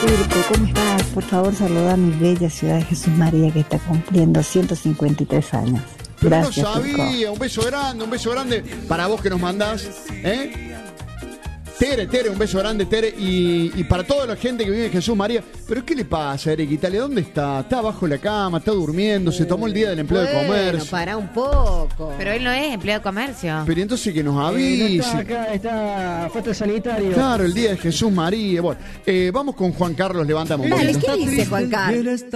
Turco, ¿cómo estás? Por favor, saluda a mi bella ciudad de Jesús María que está cumpliendo 153 años. Gracias, no sabía, Turco. un beso grande para vos que nos mandás, Tere, un beso grande, Tere, y para toda la gente que vive en Jesús María. ¿Pero qué le pasa, Eric Italia? ¿Dónde está? Está abajo de la cama, está durmiendo, se tomó el día del empleo de comercio. Para un poco. Pero él no es empleado de comercio. Pero entonces que nos avise. No está acá, está falta sanitario. Claro, el día de Jesús María. Bueno, vamos con Juan Carlos, levantamos un Dale, poquito. ¿qué dice Juan Carlos?